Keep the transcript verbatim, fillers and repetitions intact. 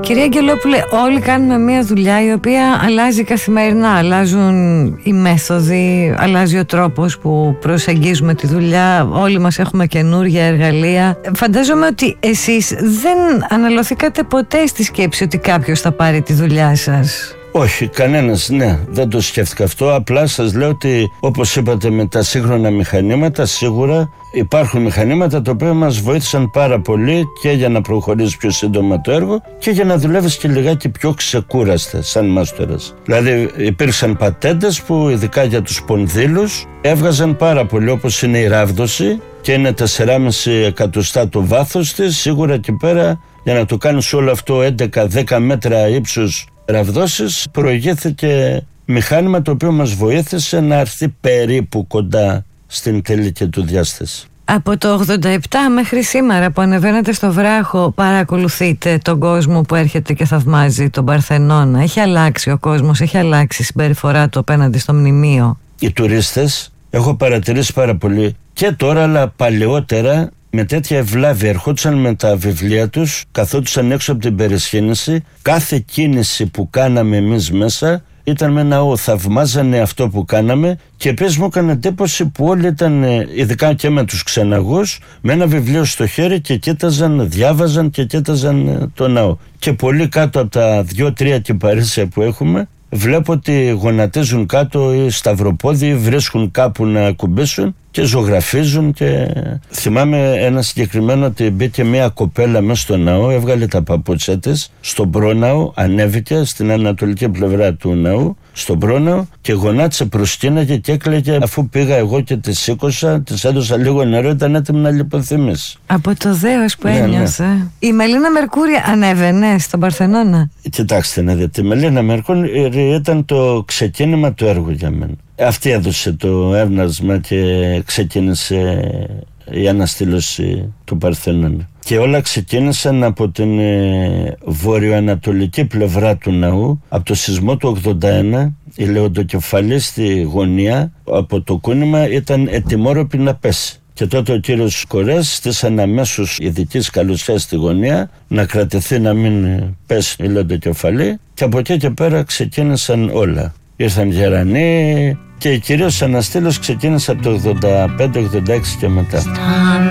Κυρία Αγγελόπουλε, όλοι κάνουμε μια δουλειά η οποία αλλάζει καθημερινά. Αλλάζουν οι μέθοδοι, αλλάζει ο τρόπος που προσεγγίζουμε τη δουλειά. Όλοι μας έχουμε καινούργια εργαλεία. Φαντάζομαι ότι εσείς δεν αναλωθήκατε ποτέ στη σκέψη ότι κάποιος θα πάρει τη δουλειά σας. Όχι, κανένας, ναι, δεν το σκέφτηκα αυτό. Απλά σας λέω ότι, όπως είπατε, με τα σύγχρονα μηχανήματα, σίγουρα υπάρχουν μηχανήματα τα οποία μας βοήθησαν πάρα πολύ και για να προχωρήσει πιο σύντομα το έργο και για να δουλεύεις και λιγάκι πιο ξεκούραστα σαν μάστορας. Δηλαδή υπήρξαν πατέντες που ειδικά για τους σπονδύλους έβγαζαν πάρα πολύ, όπως είναι η ράβδωση και είναι τέσσερα κόμμα πέντε εκατοστά το βάθος της. Σίγουρα εκεί πέρα για να το κάνεις όλο αυτό έντεκα δέκα μέτρα ύψους ραβδώσεις προηγήθηκε μηχάνημα το οποίο μας βοήθησε να έρθει περίπου κοντά στην τελική του διάσταση. Από το ογδόντα επτά μέχρι σήμερα που ανεβαίνετε στο βράχο, παρακολουθείτε τον κόσμο που έρχεται και θαυμάζει τον Παρθενώνα. Έχει αλλάξει ο κόσμος, έχει αλλάξει η συμπεριφορά του απέναντι στο μνημείο? Οι τουρίστες έχω παρατηρήσει πάρα πολύ και τώρα αλλά παλαιότερα με τέτοια ευλάβεια ερχόντουσαν με τα βιβλία τους, καθόντουσαν έξω από την περισχύνηση. Κάθε κίνηση που κάναμε εμείς μέσα ήταν με ένα ο, θαυμάζανε αυτό που κάναμε και επίσης μου έκανε εντύπωση που όλοι ήταν, ειδικά και με τους ξεναγούς, με ένα βιβλίο στο χέρι και κοίταζαν, διάβαζαν και κοίταζαν το ναό. Και πολύ κάτω από τα δύο-τρία κυπαρίσια που έχουμε, βλέπω ότι γονατίζουν κάτω οι σταυροπόδιοι, βρίσκουν κάπου να κουμπίσουν και ζωγραφίζουν. Και θυμάμαι ένα συγκεκριμένο ότι μπήκε μια κοπέλα μέσα στο ναό, έβγαλε τα παπούτσια της στον πρόναο, ανέβηκε στην ανατολική πλευρά του ναού, στον πρόναο και γονάτισε, προσκύναγε και έκλαιγε. Αφού πήγα εγώ και τη σήκωσα, της έδωσα λίγο νερό, ήταν έτοιμη να λιποθυμήσει. Από το δέος που ναι, ένιωσε. Ναι. Η Μελίνα Μερκούρη ανέβαινε στον Παρθενώνα? Κοιτάξτε να δείτε, η Μελίνα Μερκούρη ήταν το ξεκίνημα του έργου για μένα. Αυτή έδωσε το έβνασμα και ξεκίνησε η αναστήλωση του Παρθενώνα. Και όλα ξεκίνησαν από την ε, βορειοανατολική πλευρά του ναού, από το σεισμό του ογδόντα ένα. Η Λεοντοκεφαλή στη γωνία από το κούνημα ήταν ετοιμόρροπη να πέσει. Και τότε ο κύριος Κορές στήσανε αμέσως ειδικής καλουσιάς στη γωνία να κρατηθεί να μην πέσει η Λεοντοκεφαλή και από εκεί και πέρα ξεκίνησαν όλα. Ήρθαν γερανοί και κυρίως αναστήλωση ξεκίνησε από το ογδόντα πέντε ογδόντα έξι και μετά.